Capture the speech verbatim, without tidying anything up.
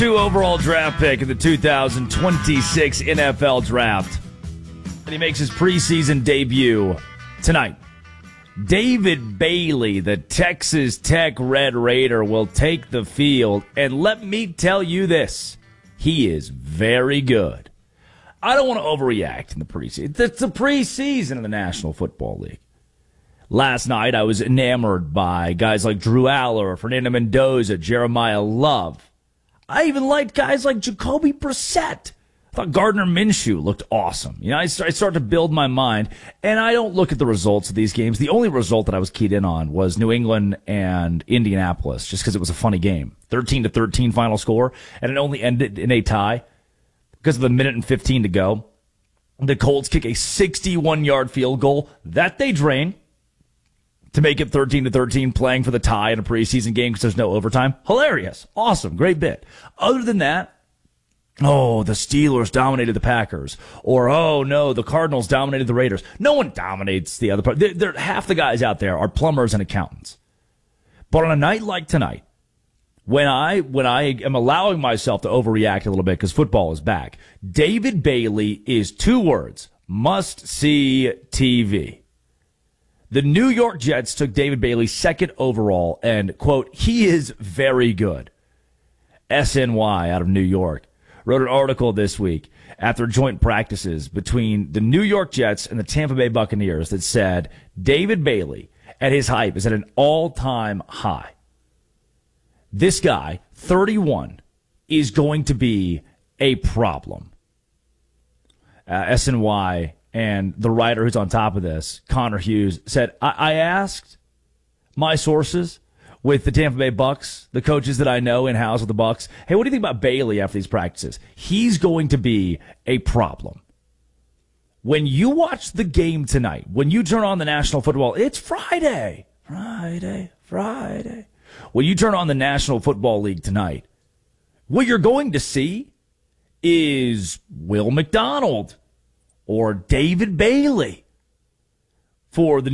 Two overall draft pick in the two thousand twenty-six N F L Draft. And he makes his preseason debut tonight. David Bailey, the Texas Tech Red Raider, will take the field. And let me tell you this, he is very good. I don't want to overreact in the preseason. It's the preseason of the National Football League. Last night, I was enamored by guys like Drew Aller, Fernando Mendoza, Jeremiah Love. I even liked guys like Jacoby Brissett. I thought Gardner Minshew looked awesome. You know, I start, I start to build my mind, and I don't look at the results of these games. The only result that I was keyed in on was New England and Indianapolis, just because it was a funny game. thirteen to thirteen final score, and it only ended in a tie because of the minute and fifteen to go. The Colts kick a sixty-one-yard field goal that they drain to make it thirteen to thirteen, playing for the tie in a preseason game because there's no overtime. Hilarious. Awesome. Great bit. Other than that, oh, the Steelers dominated the Packers. Or, oh, no, the Cardinals dominated the Raiders. No one dominates the other part. They're, they're, half the guys out there are plumbers and accountants. But on a night like tonight, when I when I am allowing myself to overreact a little bit because football is back, David Bailey is two words, must-see T V. The New York Jets took David Bailey second overall, and, quote, he is very good. S N Y out of New York wrote an article this week after joint practices between the New York Jets and the Tampa Bay Buccaneers that said David Bailey at his hype is at an all-time high. This guy, thirty-one, is going to be a problem. Uh, S N Y and the writer who's on top of this, Connor Hughes, said, I, I asked my sources with the Tampa Bay Bucks, the coaches that I know in-house with the Bucks, hey, what do you think about Bailey after these practices? He's going to be a problem. When you watch the game tonight, when you turn on the National Football, it's Friday, Friday, Friday. When you turn on the National Football League tonight, what you're going to see is Will McDonald or David Bailey for the